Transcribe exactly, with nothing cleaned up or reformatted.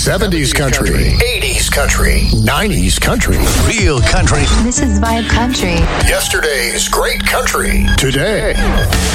seventies country, eighties country, nineties country, real country. This is Vibe Country. Yesterday's great country, today.